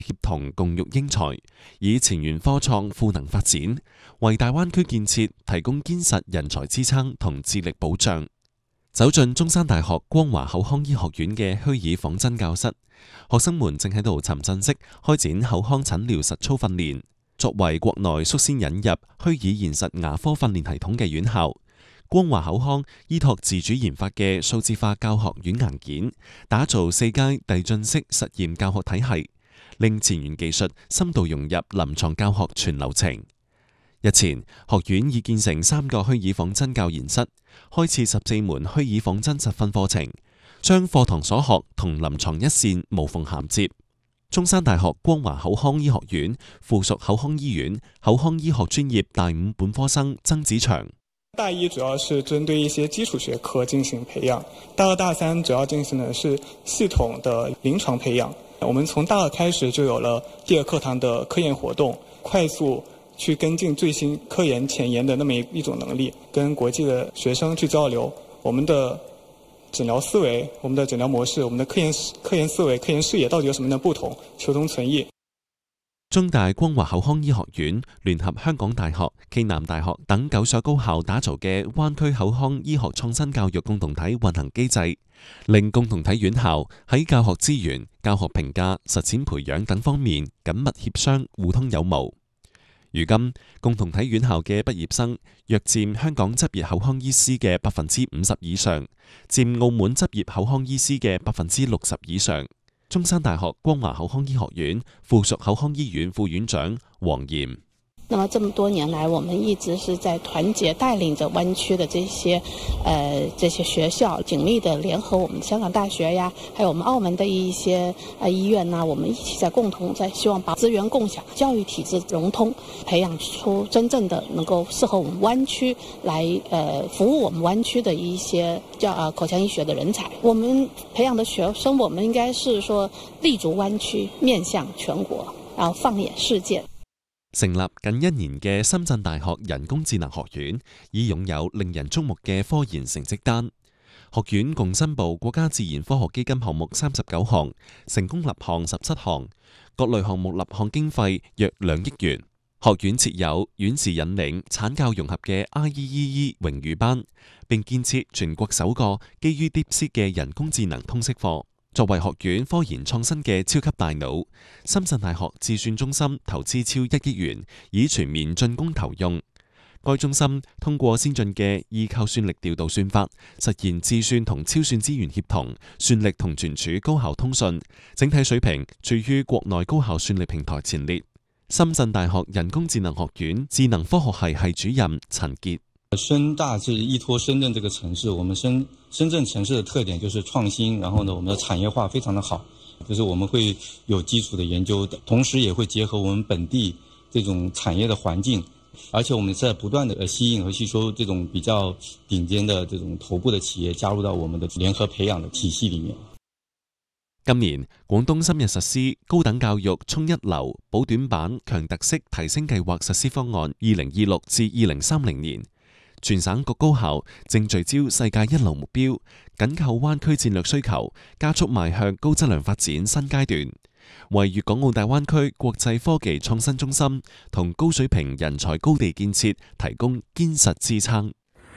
協同共育英才，以前沿科創賦能發展，為大灣區建設提供堅實人才支撐同智力保障。走進中山大學光華口腔醫學院嘅虛擬仿真教室，學生們正喺度沉浸式開展口腔診療實操訓練。作為國內率先引入虛擬現實牙科訓練系統嘅院校，光華口腔依託自主研發嘅數字化教學軟硬件，打造4階遞進式實驗教學體系，令前沿技術深度融入臨床教學全流程。日前，學院已建成3個虛擬仿真教研室，開設14門虛擬仿真實訓課程，將課堂所學同臨床一線無縫銜接。中山大學光華口腔醫學院附屬口腔醫院口腔醫學專業大5本科生曾子祥： 大一主要是針對一些基礎學科進行培養，大2、大3主要進行的是系統的臨床培養。我們從大2開始就有了第2課堂的科研活動，快速去跟進最新科研前沿的那麼一種能力，跟國際的學生去交流我們的診療思維、我們的診療模式、我們的科研思維、科研視野到底有什麼樣的不同，求同存異。 中大光華口腔醫學院聯合香港大學、暨南大學等9所高校打造嘅灣區口腔醫學創新教育共同體運行機制，令共同體院校喺教學資源、教學評價、實踐培養等方面緊密協商、互通有無。如今，共同體院校嘅畢業生約佔香港執業口腔醫師嘅50%以上，佔澳門執業口腔醫師嘅60%以上。中山大學光華口腔醫學院附屬口腔醫院副院長黃炎： 那麼這麼多年來，我們一直是在團結帶領着灣區的這些學校，緊密的聯合我們香港大學呀，還有我們澳門的一些醫院呐，我們一起在共同在希望把資源共享、教育體制融通，培養出真正的能夠適合我們灣區來服務我們灣區的一些口腔醫學的人才。我們培養的學生，我們應該是說立足灣區，面向全國，然後放眼世界。 成立近1年嘅深圳大學人工智能學院，已擁有令人矚目嘅科研成績單。學院共申報國家自然科學基金項目39項，成功立項17項，各類項目立項經費約2億元。學院設有院士引領產教融合嘅 IEEE 榮譽班，並建設全國首個基於 DeepSeek 嘅人工智能通識課。作為學院科研創新嘅超級大腦，深圳大學智算中心投資超1億元，以全面進攻投用。該中心通過先進嘅異構算力調度算法，實現智算同超算資源協同、算力同存儲高效通訊，整體水平處於國內高校算力平台前列。深圳大學人工智能學院智能科學系系主任陳傑： 深大是依託深圳這個城市，我們深圳城市的特點就是創新，然後呢，我們的產業化非常的好，就是我們會有基礎的研究，同時也會結合我們本地這種產業的環境，而且我們在不斷的吸引和吸收這種比較頂尖的這種頭部的企業加入到我們的聯合培養的體系裏面。 今年，廣東深入實施高等教育衝一流補短板強特色提升計劃實施方案2026至2030年。全省各高校正聚焦世界一流目標，緊扣灣區戰略需求，加速邁向高質量發展新階段，為粵港澳大灣區國際科技創新中心同高水平人才高地建設提供堅實支撐。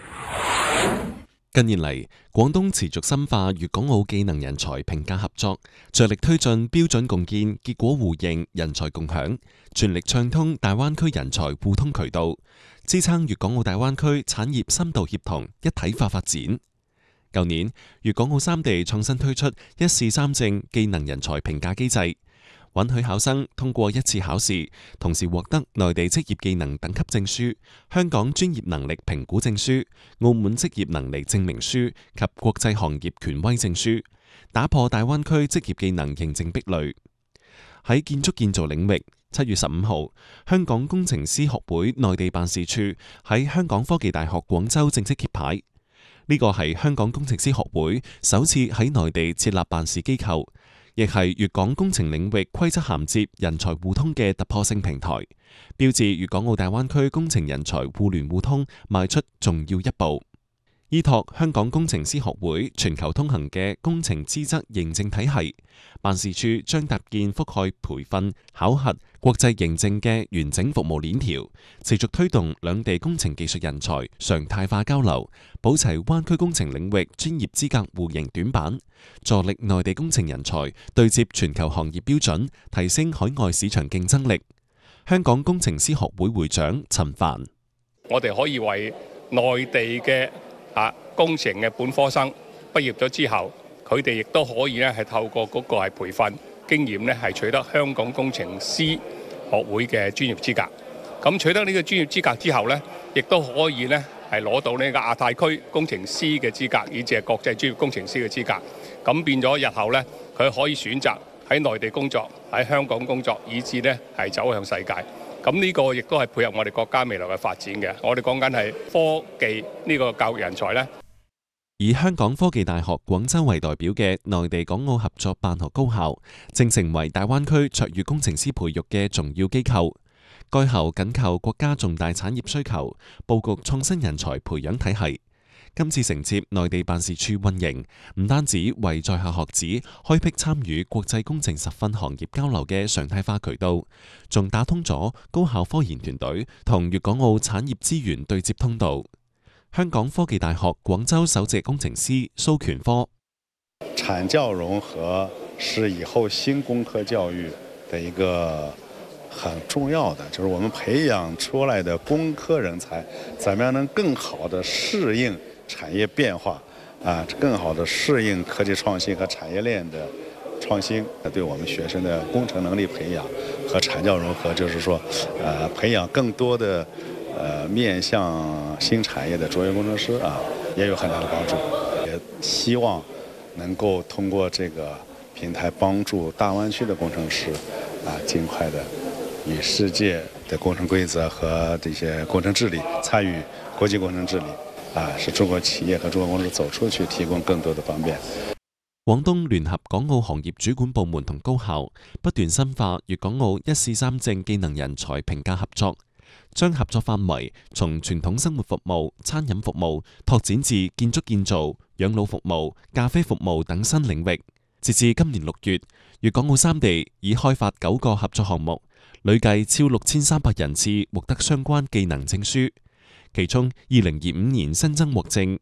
近年嚟，廣東持續深化粵港澳技能人才評價合作，着力推進標準共建、結果互認、人才共享，全力暢通大灣區人才互通渠道，支撐粵港澳大灣區產業深度協同一體化發展。舊年，粵港澳3地創新推出一試三證技能人才評價機制，允許考生通過一次考試，同時獲得內地職業技能等級證書、香港專業能力評估證書、澳門職業能力證明書及國際行業權威證書，打破大灣區職業技能認證壁壘。喺建築建造領域，7月15號，香港工程師學會內地辦事處喺香港科技大學廣州正式揭牌。呢個係香港工程師學會首次喺內地設立辦事機構，亦係粵港工程領域規則銜接、人才互通嘅突破性平台，標誌粵港澳大灣區工程人才互聯互通邁出重要一步。 依託香港工程師學會全球通行嘅工程資質認證體系，辦事處將搭建覆蓋培訓、考核、國際認證嘅完整服務鏈條，持續推動兩地工程技術人才常態化交流，保齊灣區工程領域專業資格互認短板，助力內地工程人才對接全球行業標準，提升海外市場競爭力。香港工程師學會會長陳帆： 我哋可以為內地嘅工程嘅本科生畢業咗之後，佢哋亦都可以咧係透過嗰個係培訓經驗咧係取得香港工程師學會嘅專業資格。咁取得呢個專業資格之後咧，亦都可以咧係攞到呢個亞太區工程師嘅資格，以至係國際專業工程師嘅資格。咁變咗日後咧，佢可以選擇喺內地工作、喺香港工作，以至咧係走向世界。咁呢個亦都係配合我哋國家未來嘅發展嘅。我哋講緊係科技呢個教育人才呢， 以香港科技大學廣州為代表嘅內地港澳合作辦學高校，正成為大灣區卓越工程師培育嘅重要機構。該校緊扣國家重大產業需求，佈局創新人才培養體系。今次承接內地辦事處運營，唔單止為在校學子開闢參與國際工程實訓行業交流嘅常態化渠道，仲打通咗高校科研團隊同粵港澳產業資源對接通道。香港科技大學廣州首席工程師蘇權科： 產教融合是以後新工科教育的一個很重要的，就是我們培養出來的工科人才，怎麼樣能更好地適應產業變化，更好地適應科技創新和產業鏈的創新，對我們學生的工程能力培養和產教融合，就是說，培養更多的面向新產業的卓越工程師也有很大的幫助。也希望能夠通過這個平台幫助大灣區的工程師盡快的與世界的工程規則和這些工程治理參與國際工程治理，使中國企業和中國公司走出去提供更多的方便。 廣東聯合港澳行業主管部門同高校不斷深化粵港澳一試三證技能人才評價合作，將合作範圍從傳統生活服務、餐飲服務拓展至建築建造、養老服務、咖啡服務等新領域。截至今年6月，粵港澳三地已開發9個合作項目，累計超6300人次獲得相關技能證書。其中，2025年新增獲證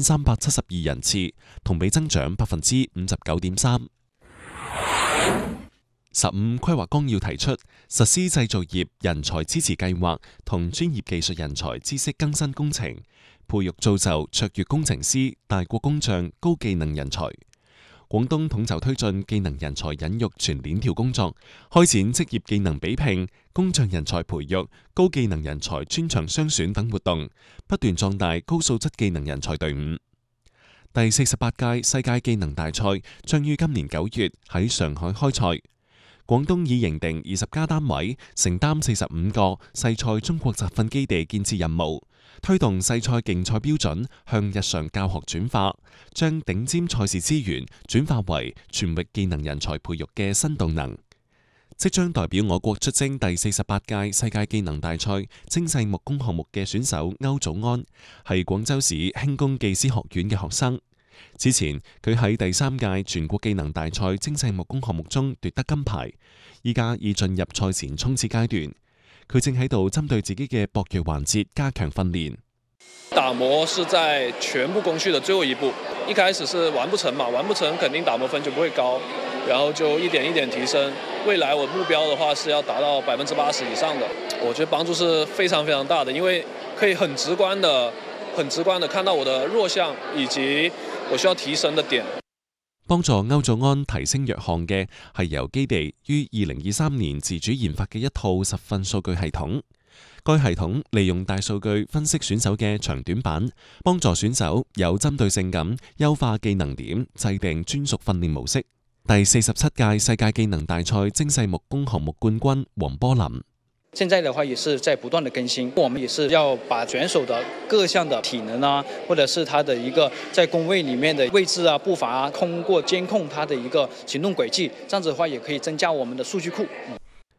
2372人次，同比增長59.3%。15規劃綱要提出實施製造業人才支持計劃同專業技術人才知識更新工程，培育造就卓越工程師、大國工匠、高技能人才。廣東統籌推進技能人才引育全鏈條工作，開展職業技能比拼、工匠人才培育、高技能人才專長雙選等活動，不斷壯大高素質技能人才隊伍。第48屆世界技能大賽將於今年9月喺上海開賽。廣東已認定20家單位，承擔45個世賽中國集訓基地建設任務，推動世賽競賽標準向日常教學轉化，將頂尖賽事資源轉化為全域技能人才培育嘅新動能。即將代表我國出征第48屆世界技能大賽精細木工項目嘅選手歐祖安，係廣州市輕工技師學院嘅學生。此前，佢喺第3屆全國技能大賽精細木工項目中奪得金牌，依家已進入賽前衝刺階段。佢正喺度針對自己嘅薄弱環節加強訓練。 打磨是在全部工序的最後一步，一開始是完不成嘛，完不成肯定打磨分就不會高，然後就一點一點提升。未來我目標的話是要達到80%以上的，我覺得幫助是非常非常大的，因為可以很直觀的看到我的弱項以及我需要提升的點。 幫助歐祖安提升弱項嘅係由基地於2023年自主研發嘅一套實訓數據系統。該系統利用大數據分析選手嘅長短板，幫助選手有針對性咁優化技能點，制定專屬訓練模式。第47屆世界技能大賽精細木工項目冠軍黃波林。 現在的話也是在不斷的更新，我們也是要把選手的各項的體能啊，或者是他的一個在工位裡面的位置啊、步伐啊，通過監控他的一個行動軌跡，這樣子的話也可以增加我們的數據庫。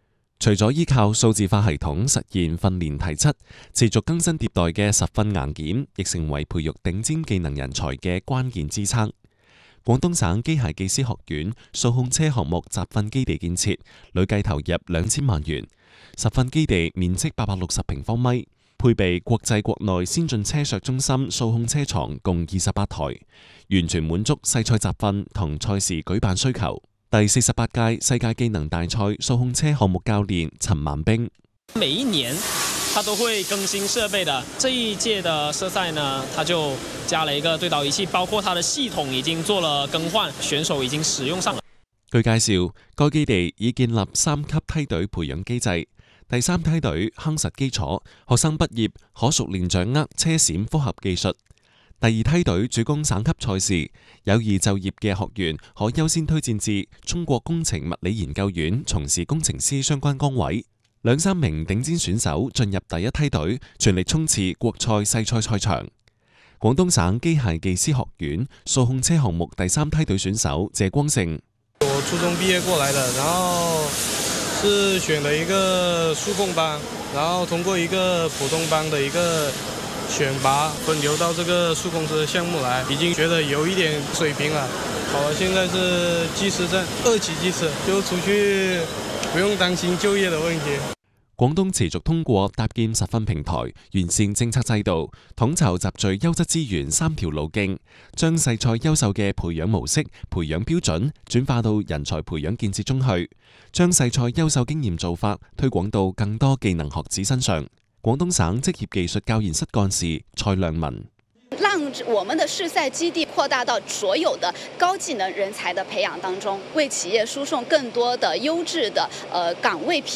除咗依靠數字化系統實現訓練提質，持續更新迭代嘅實訓硬件，亦成為培育頂尖技能人才嘅關鍵支撐。廣東省機械技師學院數控車項目集訓基地建設，累計投入2000萬元。實訓基地面積860平方米，配備國際國內先進車削中心數控車床共28台，完全滿足細賽集訓同賽事舉辦需求。第48屆世界技能大賽數控車項目教練陳萬兵： 每一年它都會更新設備的，這一屆的設賽呢，它就加了一個對導儀器，包括它的系統已經做了更換，選手已經使用上了。 據介紹，該基地已建立3級梯隊培養機制，第3梯隊夯實基礎，學生畢業可熟練掌握車閃複合技術。第2梯隊主攻省級賽事，有意就業嘅學員可優先推薦至中國工程物理研究院從事工程師相關崗位。2-3名頂尖選手進入第1梯隊，全力衝刺國賽細賽賽場。廣東省機械技師學院數控車項目第3梯隊選手謝光勝： 我初中畢業過來的，然後是選了一個數控班，然後通過一個普通班的一個選拔分流到這個數控車項目來，已經覺得有一點水平了。好，現在是技師證2級技師，就出去不用擔心就業的問題。 廣東持續通過搭建實訓平台、完善政策制度、統籌集聚優質資源3條路徑，將細賽優秀嘅培養模式、培養標準轉化到人才培養建設中去，將細賽優秀經驗做法推廣到更多技能學子身上。廣東省職業技術教研室幹事蔡亮文： 讓我們的試賽基地擴大到所有的高技能人才的培養當中，為企業輸送更多的優質的崗位品